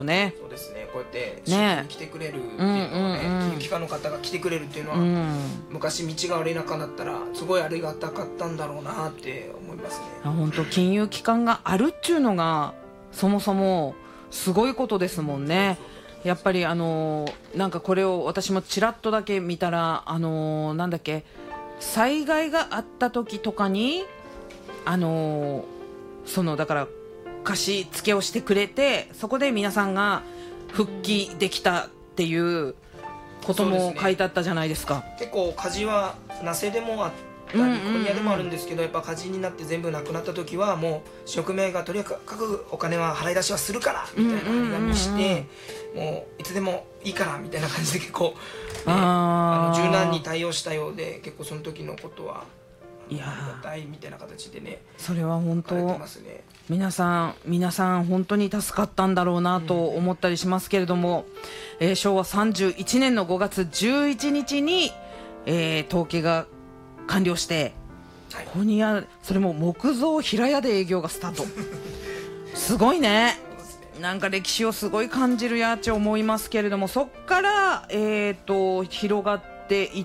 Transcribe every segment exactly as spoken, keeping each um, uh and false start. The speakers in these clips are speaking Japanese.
ね。 そうですね、こうやって新規に来てくれるっていうのはね、金融機関の方が来てくれるっていうのは、うん、昔道が悪い中だったらすごいありがたかったんだろうなって思いますね。 本当金融機関があるっちゅうのがそもそもすごいことですもんね。やっぱりあのー、なんかこれを私もちらっとだけ見たら、あのー、なんだっけ、災害があった時とかにあのー、そのだから貸し付けをしてくれて、そこで皆さんが復帰できたっていうことも書いてあったじゃないですか。 すね、結構火事は名瀬でもあったり、うんうんうん、コニアでもあるんですけど、やっぱ火事になって全部なくなった時はもう職名がとにかくお金は払い出しはするからみたいな張り紙して、うんうんうん、もういつでもいいからみたいな感じで結構、ね、あの柔軟に対応したようで、結構その時のことはいやありがたいみたいな形でね、 それは本当、ね、皆さん皆さん本当に助かったんだろうなと思ったりしますけれども、うん、えー、しょうわさんじゅういちねんのごがつじゅういちにちに、えー、統計が完了して、はい、コニアそれも木造平屋で営業がスタートすごいね。なんか歴史をすごい感じるやって思いますけれども、そっから、えー、と広がっていって、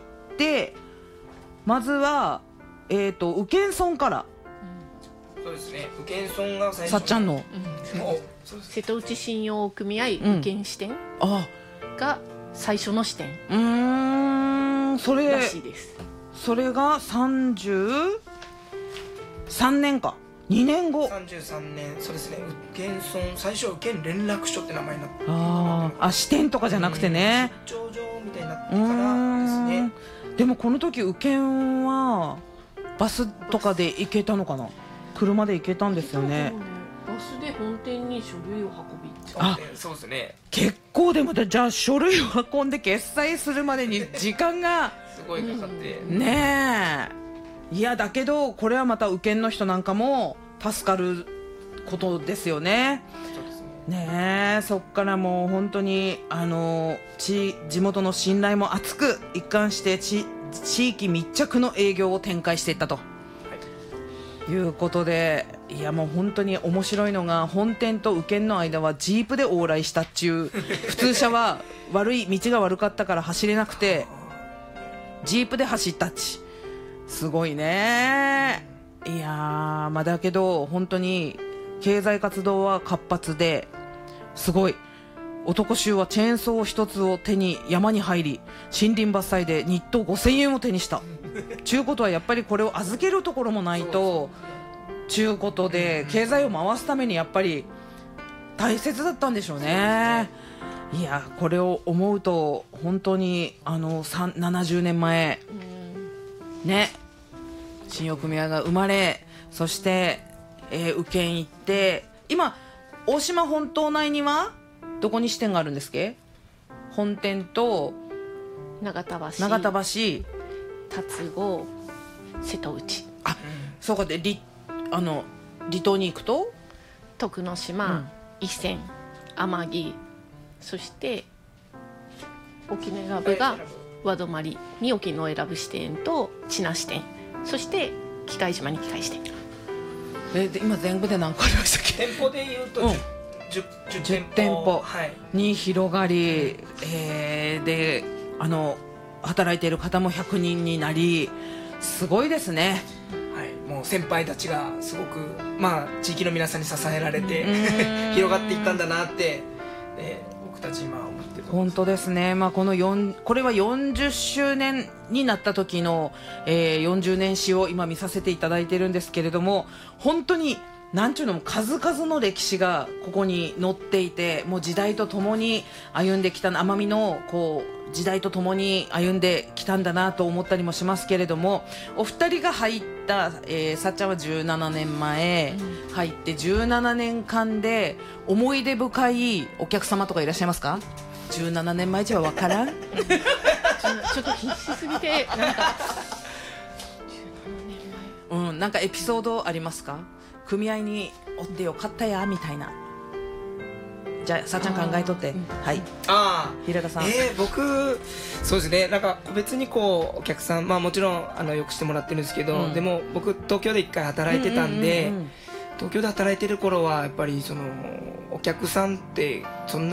まずはえーと、宇検村から、 うん、そうですね、宇検村が最初、 さっちゃんの、うん、 瀬戸内信用組合宇検支店が最初の支店、 うん、うーん、それらしいです。 それがさんじゅうさんねんか、にねんご、 さんじゅうさんねん、そうですね、宇検村最初宇検連絡所って名前になって、 ああ、支店とかじゃなくてね、 出張所みたいになってからですね。 でもこの時宇検はバスとかで行けたのかな、車で行けたんですよね。 バスで本店に書類を運び、 あ、そうですね、 結構でもじゃあ書類を運んで決済するまでに時間がすごいかかって、 うん、ねえ、いやだけどこれはまた宇検の人なんかも助かることですよね。 そうですね。 ねえ、そっからもう本当にあの地, 地元の信頼も厚く一貫して地地域密着の営業を展開していったと、はい、いうことで、いやもう本当に面白いのが、本店と宇検の間はジープで往来したっちゅう普通車は悪い道が悪かったから走れなくてジープで走ったっち、すごいね。いやー、まあ、だけど本当に経済活動は活発ですごい。男衆はチェーンソー一つを手に山に入り、森林伐採で日当ごせんえんを手にしたちゅうことは、やっぱりこれを預けるところもないとちゅうことで、経済を回すためにやっぱり大切だったんでしょうね。いや、これを思うと本当にあのななじゅうねんまえね、信用組合が生まれ、そして、えー、宇検行って、今大島本島内にはどこに支店があるんですっけ？本店と長田橋、 長田橋、 龍郷、瀬戸内、 あ、そうかで、離あの離島に行くと徳之島、うん、伊勢、天城、そして沖永良部が和泊に沖永良部支店と千奈支店、そして喜界島に喜界支店。 えで今全部で何個ありましたっけ？ 店舗でいうと 10,、うん、じゅう, じゅう店舗に広がり、はい、えー、であの働いている方もひゃくにんになり、すごいですね。 はい、もう先輩たちがすごく、まあ、地域の皆さんに支えられて広がっていったんだなって、ね、僕たち今思ってる。 本当ですね、まあ、このよんこれはよんじゅっしゅうねんになった時の、えー、よんじゅうねん史を今見させていただいているんですけれども、本当になんちゅうのも数々の歴史がここに載っていて、もう時代とともに歩んできた、奄美のこう時代とともに歩んできたんだなと思ったりもしますけれども、お二人が入った、えー、さっちゃんはじゅうななねんまえ入ってじゅうななねんかんで思い出深いお客様とかいらっしゃいますか？じゅうななねんまえじゃ分からんちょっと必死すぎてなんかうん、なんかエピソードありますか？組合におってよかったやみたいな。じゃあさっちゃん考えとって、うん、はい。 ああ、 平田さん。 えー、僕そうですね、なんか個別にこうお客さん、まあもちろんあのよくしてもらってるんですけど、うん、でも僕東京で一回働いてたんで、うんうんうんうん、東京で働いてる頃はやっぱりそのお客さんってそんな